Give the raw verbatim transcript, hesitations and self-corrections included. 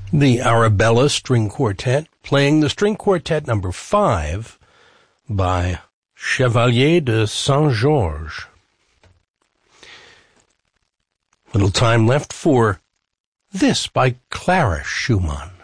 The Arabella String Quartet, playing the String Quartet number five by Chevalier de Saint-Georges. Little time left for this by Clara Schumann.